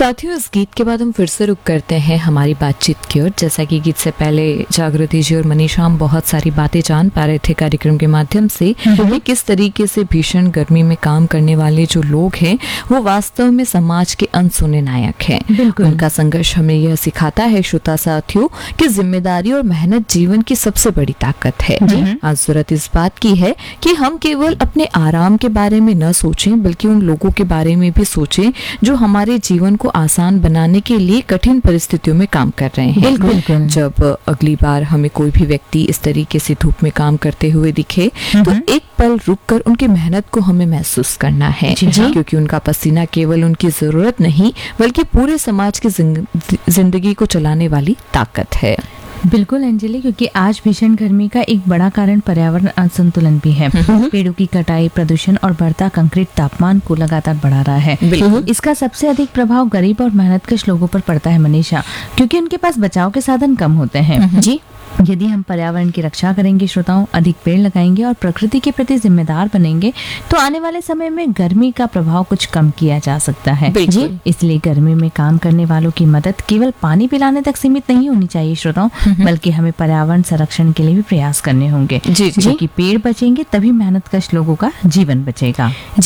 साथियों, इस गीत के बाद हम फिर से रुक करते हैं हमारी बातचीत की ओर। जैसा कि गीत से पहले जागृति जी और मनीषा हम बहुत सारी बातें जान पा रहे थे कार्यक्रम के माध्यम से कि किस तरीके से भीषण गर्मी में काम करने वाले जो लोग हैं वो वास्तव में समाज के अनसुने नायक हैं। उनका संघर्ष हमें यह सिखाता है श्रोता साथियों कि जिम्मेदारी और मेहनत जीवन की सबसे बड़ी ताकत है। आज जरूरत इस बात की है कि हम केवल अपने आराम के बारे में न सोचें बल्कि उन लोगों के बारे में भी सोचें जो हमारे जीवन को आसान बनाने के लिए कठिन परिस्थितियों में काम कर रहे हैं। जब अगली बार हमें कोई भी व्यक्ति इस तरीके से धूप में काम करते हुए दिखे तो एक पल रुककर उनकी मेहनत को हमें महसूस करना है, क्योंकि उनका पसीना केवल उनकी जरूरत नहीं बल्कि पूरे समाज की जिंदगी को चलाने वाली ताकत है। बिल्कुल अंजलि, क्योंकि आज भीषण गर्मी का एक बड़ा कारण पर्यावरण असंतुलन भी है। पेड़ों की कटाई, प्रदूषण और बढ़ता कंक्रीट तापमान को लगातार बढ़ा रहा है। इसका सबसे अधिक प्रभाव गरीब और मेहनतकश लोगों पर पड़ता है मनीषा, क्योंकि उनके पास बचाव के साधन कम होते हैं। जी, यदि हम पर्यावरण की रक्षा करेंगे श्रोताओं, अधिक पेड़ लगाएंगे और प्रकृति के प्रति जिम्मेदार बनेंगे तो आने वाले समय में गर्मी का प्रभाव कुछ कम किया जा सकता है। जी, इसलिए गर्मी में काम करने वालों की मदद केवल पानी पिलाने तक सीमित नहीं होनी चाहिए श्रोताओं, बल्कि हमें पर्यावरण संरक्षण के लिए भी प्रयास करने होंगे। क्योंकि पेड़ बचेंगे तभी मेहनतकश लोगों का जीवन बचेगा।